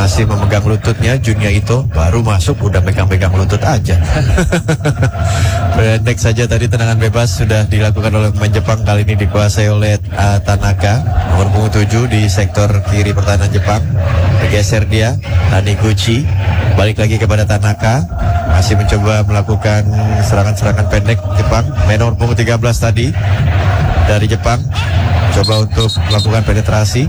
masih memegang lututnya. Junya itu baru masuk udah pegang-pegang lutut aja. Pendek saja tadi, tendangan bebas sudah dilakukan oleh pemain Jepang, kali ini dikuasai oleh Tanaka, nomor punggung 7 di sektor kiri pertahanan Jepang. Bergeser dia, Taniguchi, balik lagi kepada Tanaka, masih mencoba melakukan serangan-serangan pendek Jepang. Nomor punggung 13 tadi dari Jepang coba untuk melakukan penetrasi.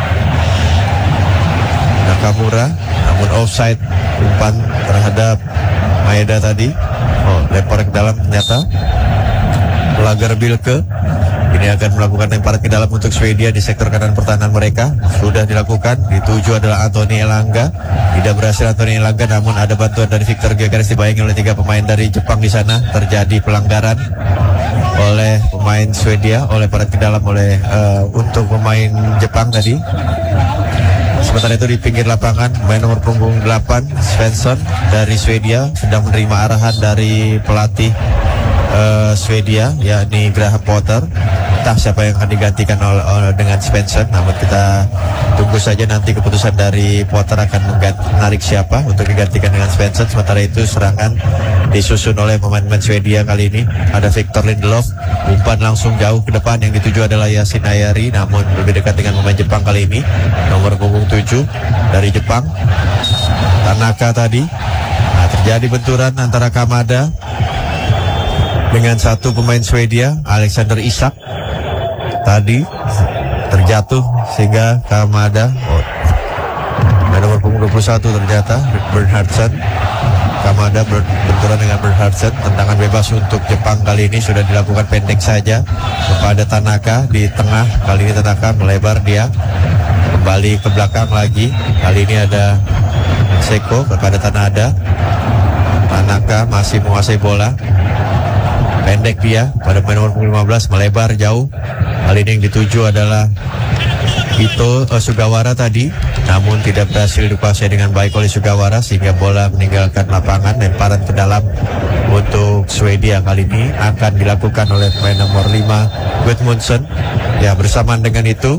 Nakamura, namun offside, umpan terhadap Maeda tadi. Lempar ke dalam ternyata pelanggar Bilke. Ini akan melakukan lemparan ke dalam untuk Swedia di sektor kanan pertahanan mereka. Sudah dilakukan, dituju adalah Anthony Elanga. Tidak berhasil Anthony Elanga, namun ada bantuan dari Victor Gyökeres, dibayangi oleh 3 pemain dari Jepang di sana. Terjadi pelanggaran oleh pemain Swedia, oleh parat ke dalam oleh untuk pemain Jepang tadi. Sementara itu di pinggir lapangan, main nomor punggung 8 Svensson dari Swedia sedang menerima arahan dari pelatih Swedia, yakni Graham Potter. Entah siapa yang akan digantikan dengan Svensson, namun kita tunggu saja nanti keputusan dari Potter akan menarik siapa untuk digantikan dengan Svensson. Sementara itu serangan disusun oleh pemain-pemain Swedia kali ini. Ada Victor Lindelof, umpan langsung jauh ke depan, yang dituju adalah Yasin Ayari, namun lebih dekat dengan pemain Jepang kali ini. Nomor punggung 7 dari Jepang, Tanaka tadi. Nah, terjadi benturan antara Kamada dengan satu pemain Swedia, Alexander Isak. Tadi terjatuh sehingga Kamada, nomor punggung 21 ternyata Bernhardsen. Kamada berbenturan dengan Bernhardsen. Tendangan bebas untuk Jepang kali ini sudah dilakukan pendek saja kepada Tanaka di tengah. Kali ini Tanaka melebar, dia kembali ke belakang lagi. Kali ini ada Seko kepada Tanada. Tanaka masih menguasai bola. Pendek dia pada pemain nomor 15, melebar jauh. Kali ini yang dituju adalah Ito Sugawara tadi, namun tidak berhasil dikuasai dengan baik oleh Sugawara sehingga bola meninggalkan lapangan. Lemparan ke dalam untuk Swedia kali ini akan dilakukan oleh pemain nomor 5 Gudmundsson. Ya, bersamaan dengan itu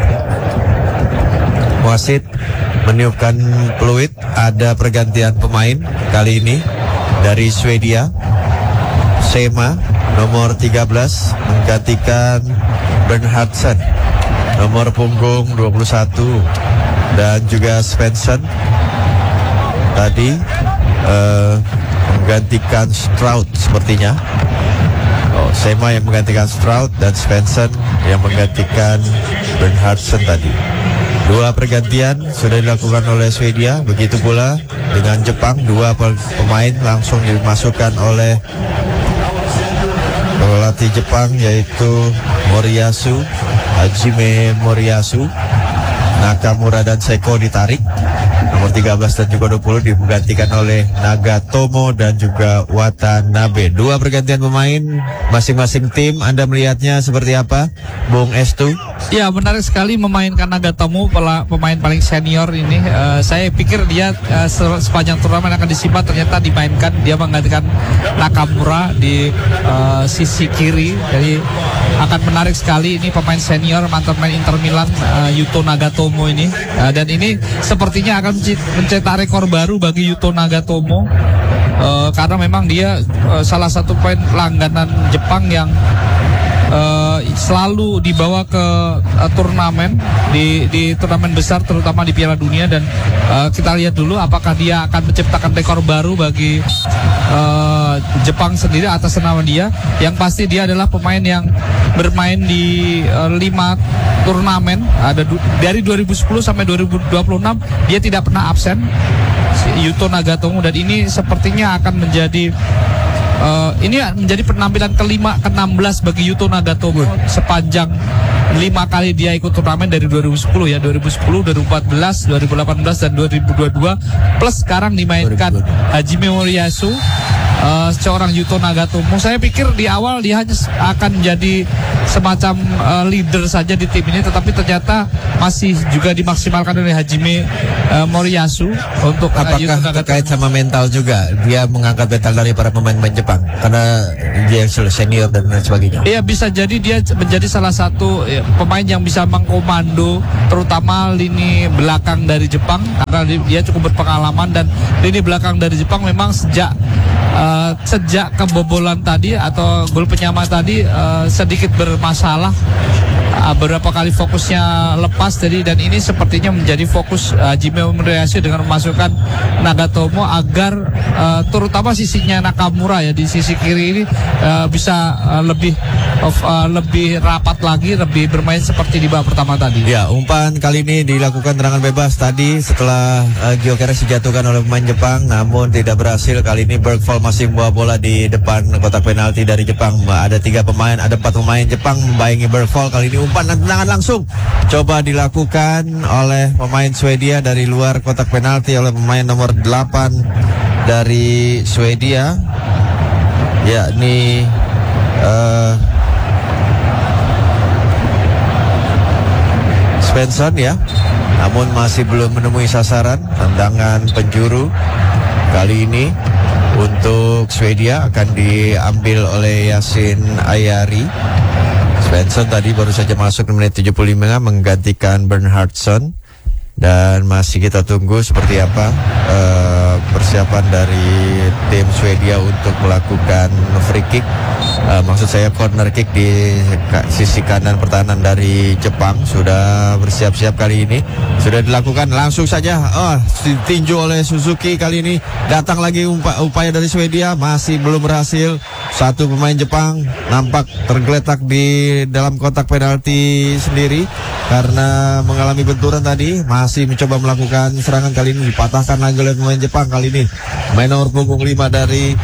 wasit meniupkan peluit, ada pergantian pemain kali ini dari Swedia. Sema nomor 13 menggantikan Bernhardsen, nomor punggung 21, dan juga Svensson tadi menggantikan Stroud sepertinya. Sema yang menggantikan Stroud dan Svensson yang menggantikan Bernhardsen tadi. Dua pergantian sudah dilakukan oleh Swedia, begitu pula dengan Jepang. Dua pemain langsung dimasukkan oleh pelatih Jepang, yaitu Moriyasu, Hajime Moriyasu. Nakamura dan Seko ditarik, nomor 13 dan juga 20 digantikan oleh Nagatomo dan juga Watanabe. Dua pergantian pemain masing-masing tim. Anda melihatnya seperti apa, Bung Estu? Ya, menarik sekali memainkan Nagatomo, pemain paling senior ini. Saya pikir dia sepanjang turnamen akan disimpan, ternyata dimainkan. Dia menggantikan Nakamura di sisi kiri. Jadi akan menarik sekali, ini pemain senior, mantan pemain Inter Milan, Yuto Nagatomo ini. Dan ini sepertinya akan mencetak rekor baru bagi Yuto Nagatomo, karena memang dia salah satu pemain langganan Jepang yang selalu dibawa ke turnamen di turnamen besar, terutama di Piala Dunia. Dan kita lihat dulu apakah dia akan menciptakan rekor baru bagi Jepang sendiri atas nama dia. Yang pasti dia adalah pemain yang bermain di 5 turnamen, ada dari 2010 sampai 2026 dia tidak pernah absen, Yuto Nagatomo. Dan ini sepertinya akan menjadi ini menjadi penampilan ke-16 bagi Yuto Nagatomo sepanjang 5 kali dia ikut turnamen dari 2010 ya, 2010, 2014, 2018 dan 2022, plus sekarang dimainkan Hajime Moriyasu, seorang Yuto Nagatomo. Saya pikir di awal dia hanya akan menjadi semacam leader saja di tim ini, tetapi ternyata masih juga dimaksimalkan oleh Hajime Moriyasu untuk apakah terkait sama mental juga, dia mengangkat mental dari para pemain-pemain Jepang karena dia senior dan lain sebagainya. Iya, bisa jadi dia menjadi salah satu pemain yang bisa mengkomando terutama lini belakang dari Jepang, karena dia cukup berpengalaman. Dan lini belakang dari Jepang memang sejak kebobolan tadi atau gol penyama tadi sedikit bermasalah. Beberapa kali fokusnya lepas dan ini sepertinya menjadi fokus Hajime Moriyasu dengan memasukkan Nagatomo agar terutama sisinya Nakamura ya di sisi kiri ini bisa lebih rapat lagi, lebih bermain seperti di babak pertama tadi. Ya, umpan kali ini dilakukan tendangan bebas tadi setelah Gyökeres dijatuhkan oleh pemain Jepang, namun tidak berhasil. Kali ini Bergvall masih membawa bola di depan kotak penalti dari Jepang. Ada 4 pemain Jepang membayangi Bergvall. Kali ini umpan dan tendangan langsung coba dilakukan oleh pemain Swedia dari luar kotak penalti oleh pemain nomor 8 dari Swedia, yakni Svensson ya. Namun masih belum menemui sasaran. Tendangan penjuru kali ini untuk Swedia akan diambil oleh Yasin Ayari. Svensson tadi baru saja masuk di menit 75 menggantikan Bernhardsson. Dan masih kita tunggu seperti apa persiapan dari tim Swedia untuk melakukan free kick, maksud saya corner kick di sisi kanan pertahanan dari Jepang. Sudah bersiap-siap kali ini, sudah dilakukan langsung saja. Ditinju oleh Suzuki. Kali ini datang lagi upaya dari Swedia, masih belum berhasil. Satu pemain Jepang nampak tergeletak di dalam kotak penalti sendiri karena mengalami benturan tadi. Masih mencoba melakukan serangan, kali ini dipatahkan lagi oleh pemain Jepang. Kali ini main nomor punggung 5 dari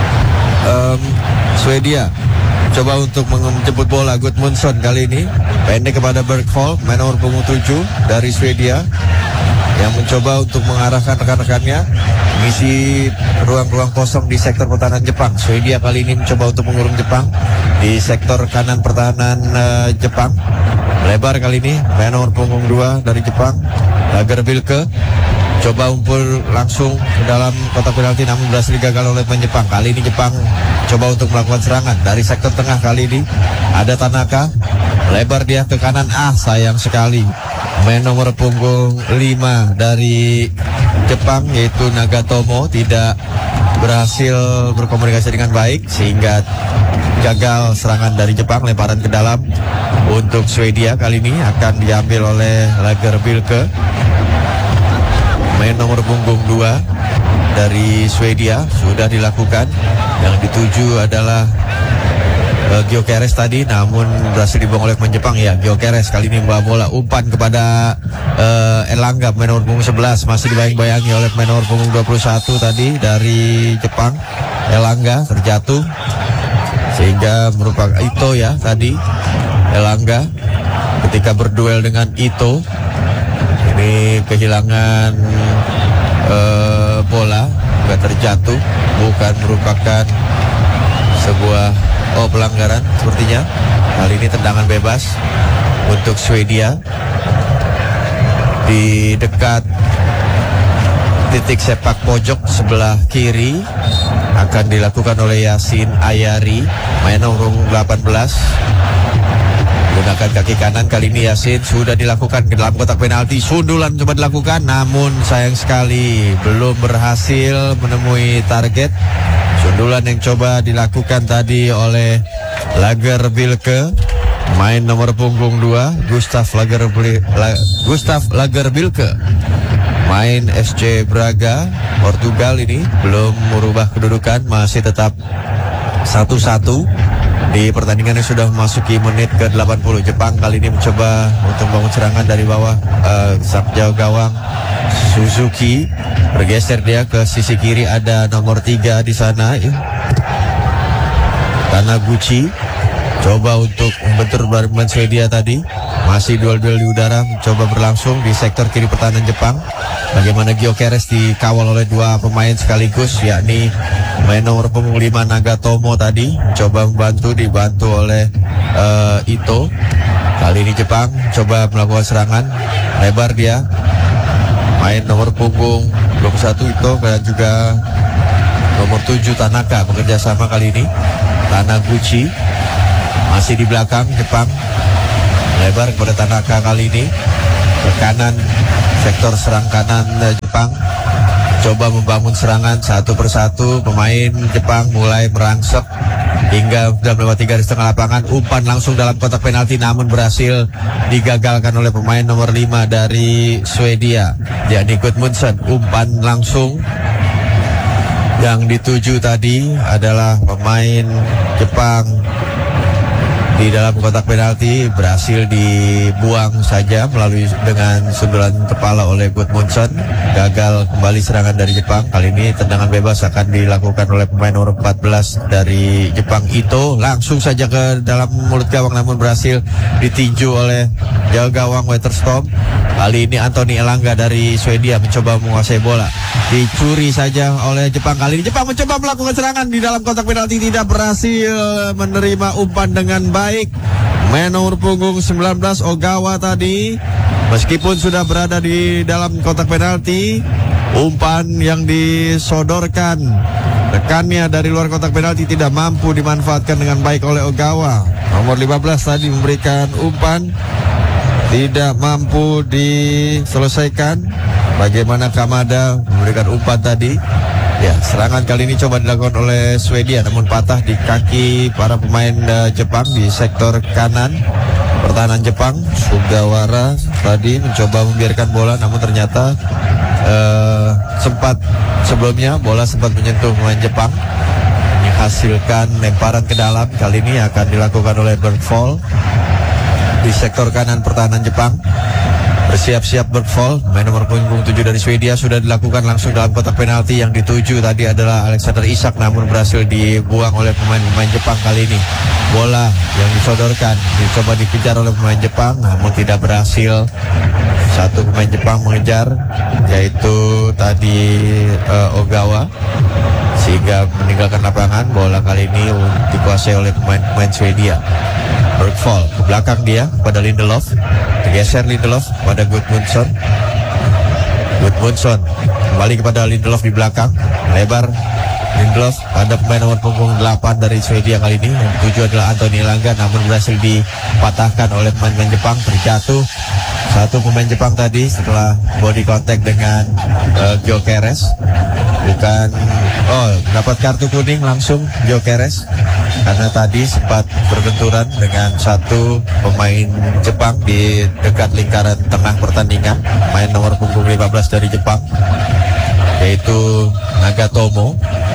Swedia coba untuk menjemput bola. Gudmundsson kali ini pendek kepada Bergvall, main nomor punggung 7 dari Swedia, yang mencoba untuk mengarahkan rekan-rekannya mengisi ruang-ruang kosong di sektor pertahanan Jepang. Swedia kali ini mencoba untuk mengurung Jepang di sektor kanan pertahanan Jepang. Lebar kali ini main nomor punggung 2 dari Jepang, Lagerbilke coba umpul langsung ke dalam kotak penalti, namun berhasil gagal oleh pemain Jepang. Kali ini Jepang coba untuk melakukan serangan dari sektor tengah. Kali ini ada Tanaka, lebar dia ke kanan. Sayang sekali main nomor punggung 5 dari Jepang yaitu Nagatomo tidak berhasil berkomunikasi dengan baik sehingga gagal serangan dari Jepang. Lemparan ke dalam untuk Swedia kali ini akan diambil oleh Lagerbilke, main nomor punggung 2 dari Swedia. Sudah dilakukan, yang dituju adalah Gyökeres tadi, namun berhasil dibuang oleh pemain Jepang. Ya, Gyökeres kali ini membawa bola, umpan kepada Elanga, main nomor punggung 11, masih dibayang-bayangi oleh main nomor punggung 21 tadi dari Jepang. Elanga terjatuh sehingga merupakan Ito ya tadi. Elanga ketika berduel dengan Ito ini kehilangan bola, juga terjatuh, bukan merupakan sebuah pelanggaran sepertinya. Kali ini tendangan bebas untuk Swedia di dekat titik sepak pojok sebelah kiri, akan dilakukan oleh Yasin Ayari, main nomor 18, gunakan kaki kanan. Kali ini Yasin sudah dilakukan ke dalam kotak penalti. Sundulan coba dilakukan, namun sayang sekali belum berhasil menemui target. Sundulan yang coba dilakukan tadi oleh Lagerbilke, main nomor punggung 2, Gustav Lagerbilke, main SC Braga Portugal. Ini belum merubah kedudukan, masih tetap 1-1 di pertandingan yang sudah memasuki menit ke-80. Jepang kali ini mencoba untuk membangun serangan dari bawah. Jauh gawang Suzuki bergeser dia ke sisi kiri, ada nomor 3 di sana ya. Taniguchi coba untuk membentur pemain Swedia tadi. Masih duel-duel di udara mencoba berlangsung di sektor kiri pertahanan Jepang. Bagaimana Gyökeres dikawal oleh 2 pemain sekaligus, yakni main nomor punggung 5 Nagatomo tadi coba dibantu oleh Ito. Kali ini Jepang coba melakukan serangan, lebar dia, main nomor punggung 21 Ito dan juga nomor 7 Tanaka bekerja sama kali ini. Taniguchi masih di belakang Jepang, lebar kepada Tanaka kali ini ke kanan, sektor serang kanan Jepang. Coba membangun serangan satu persatu. Pemain Jepang mulai merangsek hingga sudah melewati garis tengah lapangan. Umpan langsung dalam kotak penalti namun berhasil digagalkan oleh pemain nomor 5 dari Swedia, yakni Gudmundsson. Umpan langsung yang dituju tadi adalah pemain Jepang di dalam kotak penalti, berhasil dibuang saja melalui dengan sundulan kepala oleh Gudmundsson. Gagal kembali serangan dari Jepang. Kali ini tendangan bebas akan dilakukan oleh pemain nomor 14 dari Jepang, Ito. Langsung saja ke dalam mulut gawang namun berhasil ditinju oleh jaga gawang Weterstorm. Kali ini Anthony Elanga dari Swedia mencoba menguasai bola. Dicuri saja oleh Jepang. Kali ini Jepang mencoba melakukan serangan di dalam kotak penalti, tidak berhasil menerima umpan dengan baik. Main nomor punggung 19 Ogawa tadi, meskipun sudah berada di dalam kotak penalti, umpan yang disodorkan rekannya dari luar kotak penalti tidak mampu dimanfaatkan dengan baik oleh Ogawa. Nomor 15 tadi memberikan umpan, tidak mampu diselesaikan. Bagaimana Kamada memberikan umpan tadi. Ya, serangan kali ini coba dilakukan oleh Swedia namun patah di kaki para pemain Jepang di sektor kanan. Pertahanan Jepang, Sugawara tadi mencoba membiarkan bola namun ternyata sebelumnya bola sempat menyentuh pemain Jepang, menghasilkan lemparan ke dalam. Kali ini akan dilakukan oleh Bergvall di sektor kanan pertahanan Jepang. Bersiap-siap Bergvall, main nomor punggung 7 dari Swedia, sudah dilakukan langsung dalam kotak penalti. Yang dituju tadi adalah Alexander Isak namun berhasil dibuang oleh pemain-pemain Jepang. Kali ini bola yang disodorkan dicoba dikejar oleh pemain Jepang namun tidak berhasil. Satu pemain Jepang mengejar, yaitu tadi Ogawa, sehingga meninggalkan lapangan. Bola kali ini dikuasai oleh pemain-pemain Swedia. Bergvall ke belakang dia pada Lindelof, tergeser Lindelof pada Gudmundsson. Gudmundsson kembali kepada Lindelof di belakang, lebar Lindelof pada pemain nomor punggung 8 dari Swedia. Kali ini yang tujuh adalah Anthony Elanga namun berhasil dipatahkan oleh pemain Jepang. Terjatuh satu pemain Jepang tadi setelah body contact dengan Gyökeres. Dapat kartu kuning langsung Gyökeres karena tadi sempat berbenturan dengan satu pemain Jepang di dekat lingkaran tengah pertandingan, main nomor punggung 15 dari Jepang, yaitu Nagatomo.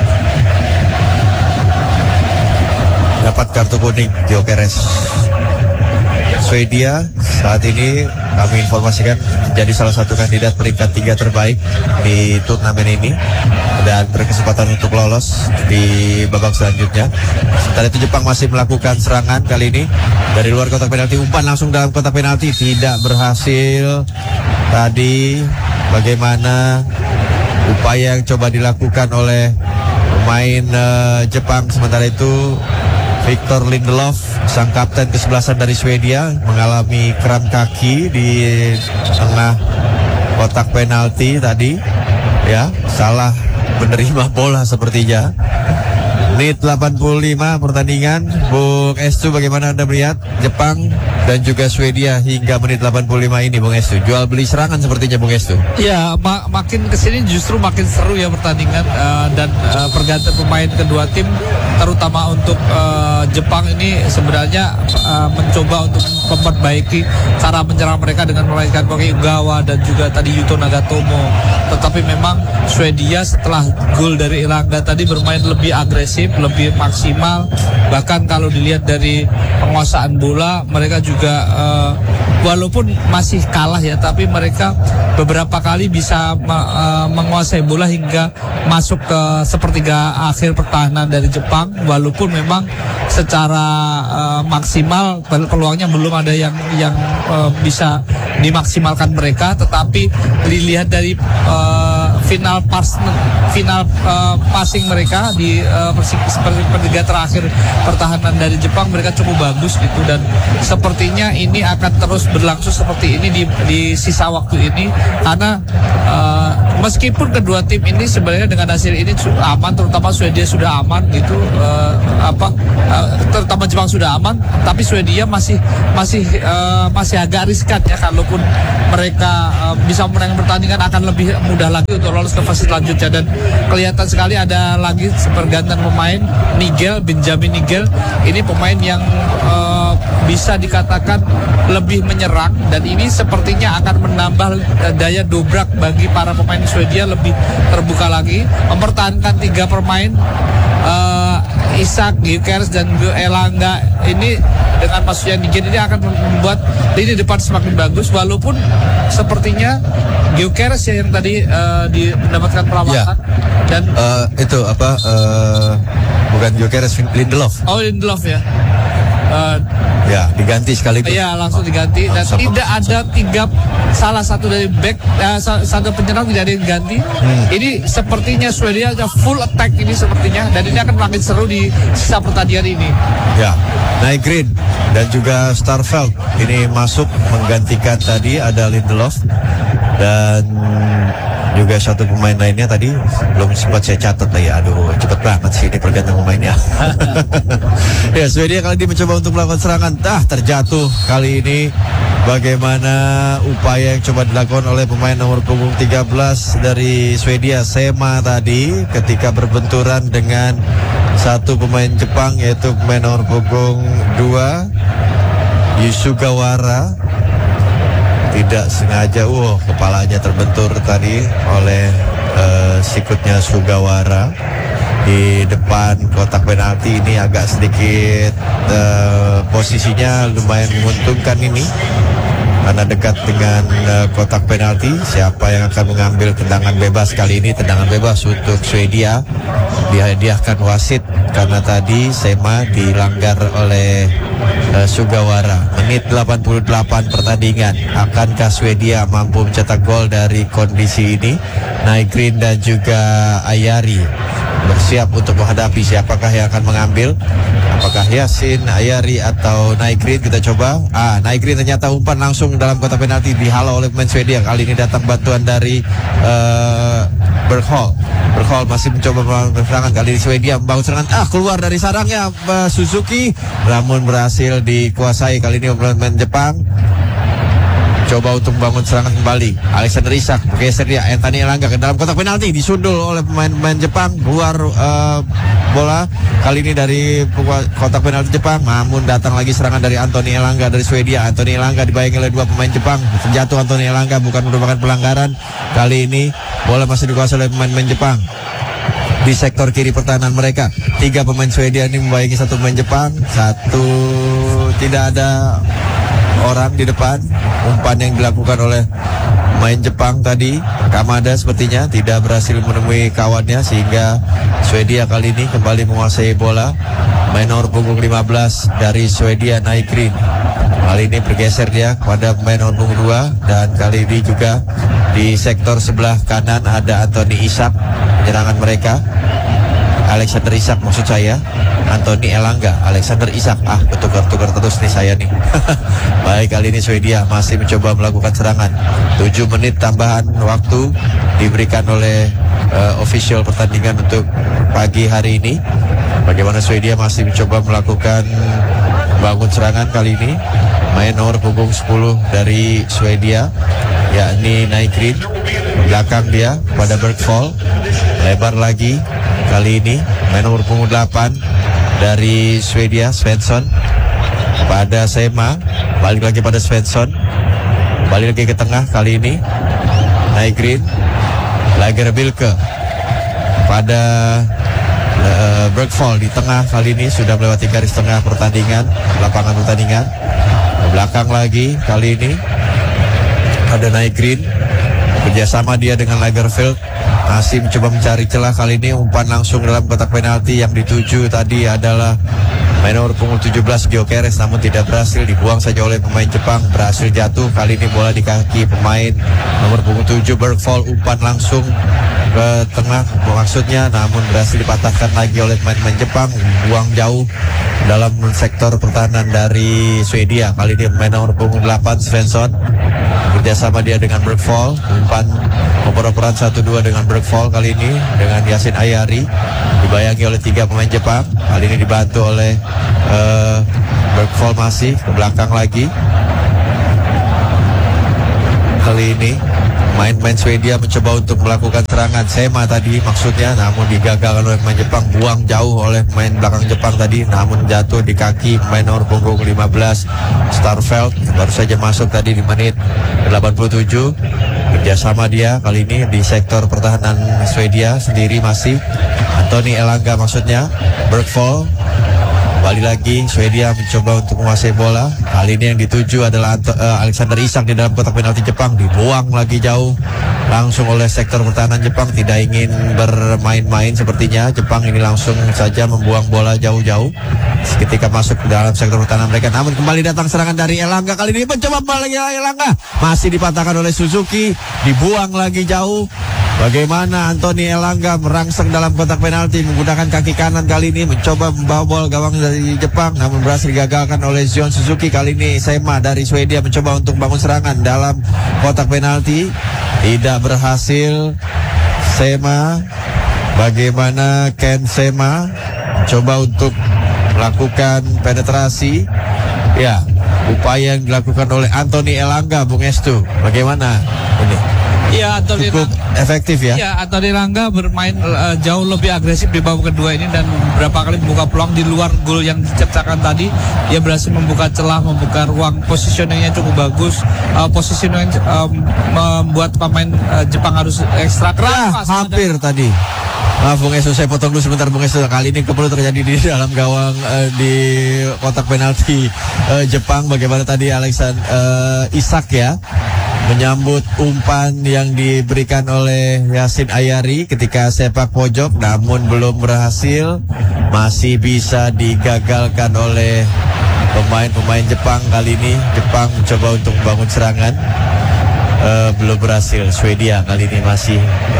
Dapat kartu kuning Gyökeres. Swedia saat ini kami informasikan menjadi salah satu kandidat peringkat 3 terbaik di turnamen ini dan berkesempatan untuk lolos di babak selanjutnya. Setelah itu Jepang masih melakukan serangan kali ini dari luar kotak penalti. Umpan langsung dalam kotak penalti tidak berhasil. Tadi bagaimana upaya yang coba dilakukan oleh pemain Jepang, sementara itu Victor Lindelof, sang kapten kesebelasan dari Swedia, mengalami kram kaki di tengah kotak penalti tadi. Ya, salah menerima bola sepertinya. Menit 85 pertandingan. Bung Estu, bagaimana Anda melihat Jepang dan juga Swedia hingga menit 85 ini, Bung Estu? Jual beli serangan sepertinya, Bung Estu. Ya, makin kesini justru makin seru ya pertandingan, dan pergantian pemain kedua tim, terutama untuk Jepang ini sebenarnya mencoba untuk memperbaiki cara menyerang mereka dengan melahirkan Koki Ogawa dan juga tadi Yuto Nagatomo. Tetapi memang Swedia setelah gol dari Elanga tadi bermain lebih agresif, lebih maksimal. Bahkan kalau dilihat dari penguasaan bola, mereka juga walaupun masih kalah ya, tapi mereka beberapa kali bisa menguasai bola hingga masuk ke sepertiga akhir pertahanan dari Jepang. Walaupun memang secara maksimal peluangnya belum ada yang bisa dimaksimalkan mereka, tetapi dilihat dari final passing mereka di sepertiga terakhir pertahanan dari Jepang, mereka cukup bagus gitu, dan sepertinya ini akan terus berlangsung seperti ini di sisa waktu ini, karena meskipun kedua tim ini sebenarnya dengan hasil ini aman, terutama Swedia sudah aman gitu, terutama Jepang sudah aman, tapi Swedia masih agak riskan ya, kalaupun mereka bisa memenangkan pertandingan akan lebih mudah lagi untuk lolos ke fase selanjutnya. Dan kelihatan sekali ada lagi pergantian pemain, Benjamin Nigel, ini pemain yang bisa dikatakan lebih menyerang, dan ini sepertinya akan menambah daya dobrak bagi para pemain Swedia, lebih terbuka lagi, mempertahankan 3 pemain Isak, Gyökeres dan Elanga ini dengan masuknya Nigel ini akan membuat lini depan semakin bagus, walaupun sepertinya Gyökeres ya yang tadi mendapatkan perawatan dan bukan Gyökeres, Lindelof. Oh, Lindelof ya. Ya, diganti sekaligus. Iya, langsung diganti, dan tidak ada salah satu dari back, satu penyerang tidak ada yang diganti. Ini sepertinya Swedia ada full attack ini sepertinya, dan ini akan makin seru di sisa pertandingan ini. Ya, Nygren dan juga Starfelt ini masuk menggantikan tadi ada Lindelof dan juga satu pemain lainnya tadi belum sempat saya catat lagi. Aduh, cepet banget sih ini pergantian pemainnya. Ya, Swedia kali ini mencoba untuk melakukan serangan, terjatuh kali ini. Bagaimana upaya yang coba dilakukan oleh pemain nomor punggung 13 dari Swedia, Sema tadi, ketika berbenturan dengan satu pemain Jepang, yaitu pemain nomor punggung 2 Yusugawara. Tidak sengaja, kepalanya terbentur tadi oleh sikutnya Sugawara di depan kotak penalti. Ini agak sedikit posisinya lumayan menguntungkan ini, karena dekat dengan kotak penalti. Siapa yang akan mengambil tendangan bebas kali ini? Tendangan bebas untuk Swedia dihadiahkan wasit karena tadi Sema dilanggar oleh Sugawara. Menit 88 pertandingan. Akankah Swedia mampu mencetak gol dari kondisi ini? Nygren dan juga Ayari bersiap untuk menghadapi. Siapakah yang akan mengambil? Apakah Yasin, Ayari atau Nygren? Kita coba. Nygren ternyata umpan langsung dalam kotak penalti, dihalau oleh pemain Swedia. Kali ini datang bantuan dari Bergholm masih mencoba melakukan serangan. Kali ini Swedia membangun serangan. Keluar dari sarangnya Suzuki, namun berhasil dikuasai kali ini oleh pemain Jepang. Coba untuk membangun serangan kembali. Alexander Isak bergeser dia. Anthony Elanga ke dalam kotak penalti, disundul oleh pemain Jepang. Keluar bola kali ini dari kotak penalti Jepang. Namun datang lagi serangan dari Anthony Elanga dari Swedia. Anthony Elanga dibayangi oleh 2 pemain Jepang. Terjatuh Anthony Elanga, bukan merupakan pelanggaran. Kali ini bola masih dikuasai oleh pemain Jepang. Di sektor kiri pertahanan mereka, 3 pemain Swedia ini membayangi 1 pemain Jepang. Tidak ada orang di depan. Umpan yang dilakukan oleh pemain Jepang tadi, Kamada sepertinya tidak berhasil menemui kawannya, sehingga Swedia kali ini kembali menguasai bola. Pemain nomor punggung 15 dari Swedia, Nygren, kali ini bergeser dia kepada pemain nomor punggung 2, dan kali ini juga di sektor sebelah kanan ada Anthony Isak. Penyerangan mereka, Alexander Isak maksud saya, Anthony Elanga, Alexander Isak. Bertukar-tukar terus nih saya nih. Baik, kali ini Swedia masih mencoba melakukan serangan. 7 menit tambahan waktu diberikan oleh official pertandingan untuk pagi hari ini. Bagaimana Swedia masih mencoba melakukan bangun serangan kali ini. Main nomor punggung 10 dari Swedia, yakni Nygren. Belakang dia pada Bergholm. Lebar lagi kali ini main nomor punggung 8 dari Swedia, Svensson, pada Sema. Balik lagi pada Svensson, balik lagi ke tengah kali ini Nygren. Lagerbielke pada Bergholm di tengah kali ini sudah melewati garis tengah lapangan pertandingan. Ke belakang lagi kali ini ada Nygren. Kerjasama dia dengan Lagerfeld masih mencoba mencari celah. Kali ini umpan langsung dalam kotak penalti. Yang dituju tadi adalah main nomor punggung 17 Gyökeres, namun tidak berhasil, dibuang saja oleh pemain Jepang. Berhasil jatuh kali ini bola di kaki pemain nomor punggung 7 Bergholm. Umpan langsung ke tengah maksudnya, namun berhasil dipatahkan lagi oleh pemain Jepang. Buang jauh dalam sektor pertahanan dari Swedia. Kali ini pemain nomor punggung 8 Svensson kerjasama dia dengan Bergfall, umpan oper-operan 1-2 dengan Bergfall kali ini dengan Yasin Ayari, dibayangi oleh 3 pemain Jepang. Kali ini dibantu oleh Bergfall masih ke belakang lagi. Kali ini main-main Swedia mencoba untuk melakukan serangan Sema tadi maksudnya, namun digagalkan oleh pemain Jepang. Buang jauh oleh pemain belakang Jepang tadi, namun jatuh di kaki pemain nomor punggung 15 Starfelt, baru saja masuk tadi di menit 87. Kerjasama dia kali ini di sektor pertahanan Swedia sendiri masih Anthony Elanga maksudnya. Bergfall kembali lagi, Swedia mencoba untuk menguasai bola. Kali ini yang dituju adalah Alexander Isak di dalam kotak penalti Jepang. Dibuang lagi jauh langsung oleh sektor pertahanan Jepang. Tidak ingin bermain-main sepertinya Jepang ini, langsung saja membuang bola jauh-jauh ketika masuk ke dalam sektor pertahanan mereka. Namun kembali datang serangan dari Elanga. Kali ini mencoba balik Elanga, masih dipatahkan oleh Suzuki. Dibuang lagi jauh. Bagaimana Anthony Elanga merangsang dalam kotak penalti menggunakan kaki kanan kali ini, mencoba membawa bola gawang dari Jepang, namun berhasil digagalkan oleh Zion Suzuki. Kali ini Sema dari Swedia mencoba untuk bangun serangan dalam kotak penalti, tidak berhasil. Sema, bagaimana Ken Sema mencoba untuk melakukan penetrasi. Ya, upaya yang dilakukan oleh Anthony Elanga, Bung Estu, bagaimana ini? Iya, Anthony cukup efektif ya. Iya, Anthony Elanga bermain jauh lebih agresif di babak kedua ini dan beberapa kali membuka peluang di luar gol yang diciptakan tadi. Dia berhasil membuka celah, membuka ruang, positioningnya cukup bagus. Positioning membuat pemain Jepang harus ekstra keras. Hampir tadi. Maaf Bung Esu, saya potong dulu sebentar Bung Esu. Kali ini kembali terjadi di dalam gawang di kotak penalti Jepang. Bagaimana tadi Alexander Isak ya menyambut umpan yang diberikan oleh Yasin Ayari ketika sepak pojok, namun belum berhasil. Masih bisa digagalkan oleh pemain-pemain Jepang. Kali ini Jepang mencoba untuk membangun serangan, belum berhasil. Swedia kali ini masih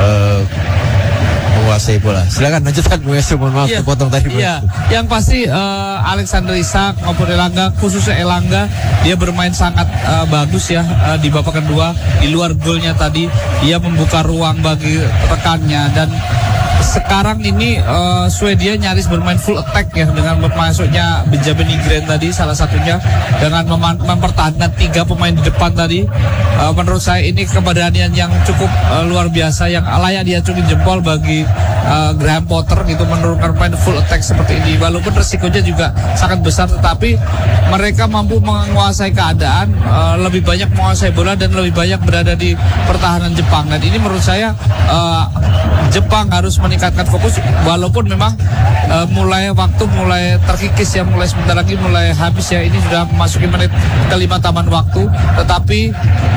menguasai bola. Silakan lanjutkan Bu Yesu, mohon maaf kepotong tadi. Iya, yang pasti Alexander Isak maupun Elanga, khususnya Elanga, dia bermain sangat bagus ya di babak kedua. Di luar golnya tadi, dia membuka ruang bagi rekannya, dan sekarang ini Swedia nyaris bermain full attack ya, dengan masuknya Benjamin Nygren tadi salah satunya, dengan mempertahankan 3 pemain di depan tadi. Menurut saya ini keberanian yang cukup luar biasa, yang layak diacungi jempol bagi Graham Potter gitu, menurunkan pemain full attack seperti ini. Walaupun resikonya juga sangat besar, tetapi mereka mampu menguasai keadaan, lebih banyak menguasai bola dan lebih banyak berada di pertahanan Jepang. Dan ini menurut saya Jepang harus meningkatkan fokus, walaupun memang mulai terkikis ya, mulai sebentar lagi mulai habis ya, ini sudah memasuki menit ke-5 taman waktu, tetapi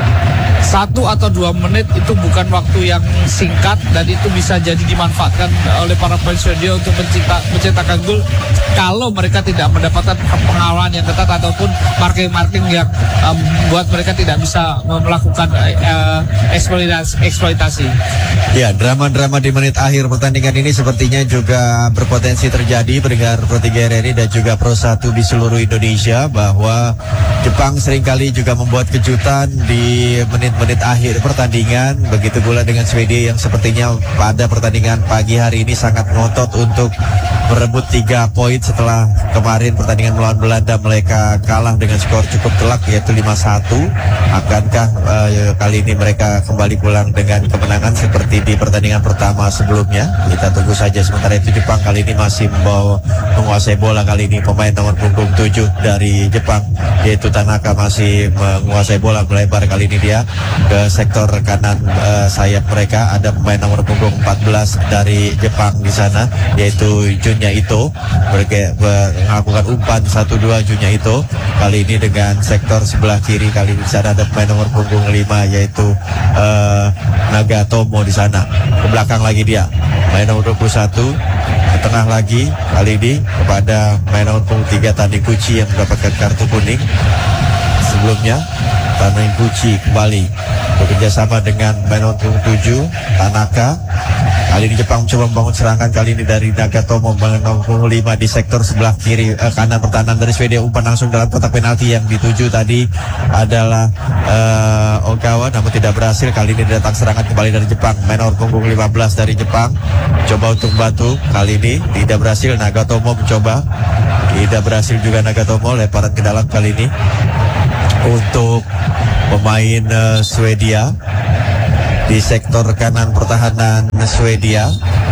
1 atau 2 menit itu bukan waktu yang singkat, dan itu bisa jadi dimanfaatkan oleh para pemain Swedia untuk menciptakan gol kalau mereka tidak mendapatkan pengawalan yang ketat ataupun marking yang buat mereka tidak bisa melakukan eksploitasi. Ya, drama-drama di menit akhir pertandingan ini sepertinya juga berpotensi terjadi pendengar Pro 3 RRI dan juga Pro 1 di seluruh Indonesia, bahwa Jepang seringkali juga membuat kejutan di menit-menit akhir pertandingan. Begitu pula dengan Swedia yang sepertinya pada pertandingan pagi hari ini sangat ngotot untuk merebut 3 poin setelah kemarin pertandingan melawan Belanda mereka kalah dengan skor cukup telak yaitu 5-1. Akankah kali ini mereka kembali pulang dengan kemenangan seperti di pertandingan pertama sebelumnya? Kita tunggu saja. Sementara itu Jepang kali ini masih menguasai bola. Kali ini pemain nomor punggung 7 dari Jepang yaitu Tanaka masih menguasai bola, melebar kali ini dia ke sektor kanan sayap mereka. Ada pemain nomor punggung 14 dari Jepang di sana yaitu Junya Ito, melakukan umpan 1-2. Junya Ito kali ini dengan sektor sebelah kiri. Kali ini di sana ada pemain nomor punggung 5 yaitu Nagatomo di sana. Ke belakang lagi dia pemain nomor 21, ke tengah lagi kali ini kepada pemain nomor punggung 3 Taniguchi yang mendapatkan kartu kuning. Sebelumnya Taniguchi kembali bekerja sama dengan pemain nomor punggung 7 Tanaka. Kali ini Jepang mencoba membangun serangan, kali ini dari Nagatomo nomor 5 di sektor sebelah kiri kanan pertahanan dari Swedia. Umpan langsung dalam kotak penalti yang dituju tadi adalah Ogawa, namun tidak berhasil. Kali ini datang serangan kembali dari Jepang. Main nomor punggung 15 dari Jepang coba untuk batu, kali ini tidak berhasil. Nagatomo mencoba, tidak berhasil juga Nagatomo. Lemparan ke dalam kali ini untuk pemain Swedia di sektor kanan pertahanan Swedia.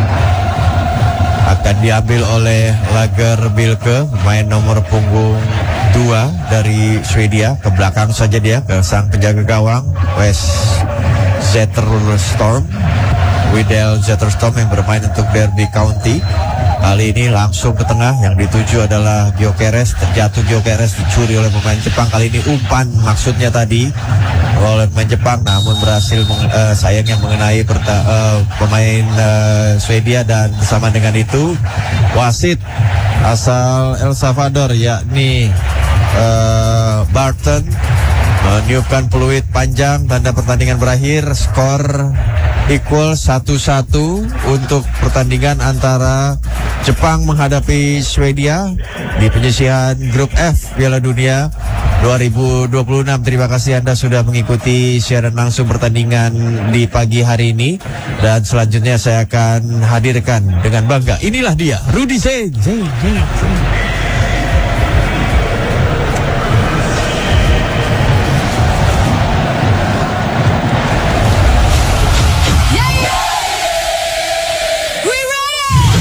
Akan diambil oleh Lagerbilke, pemain nomor punggung 2 dari Swedia. Ke belakang saja dia, ke sang penjaga gawang West Zetterstorm, Widel Zetterstorm yang bermain untuk Derby County. Kali ini langsung ke tengah, yang dituju adalah Gyökeres. Terjatuh Gyökeres, dicuri oleh pemain Jepang. Kali ini umpan maksudnya tadi oleh pemain Jepang, namun berhasil sayangnya mengenai pemain Swedia. Dan bersama dengan itu wasit asal El Salvador yakni Barton meniupkan peluit panjang, tanda pertandingan berakhir. Skor equal 1-1 untuk pertandingan antara Jepang menghadapi Swedia di penyisihan grup F Piala Dunia 2026. Terima kasih Anda sudah mengikuti siaran langsung pertandingan di pagi hari ini, dan selanjutnya saya akan hadirkan dengan bangga. Inilah dia Rudy Zain.